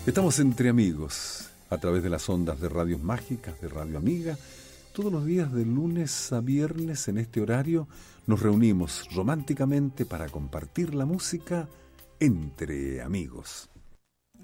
Estamos entre amigos, a través de las ondas de Radios Mágicas, de Radio Amiga. Todos los días de lunes a viernes en este horario nos reunimos románticamente para compartir la música entre amigos.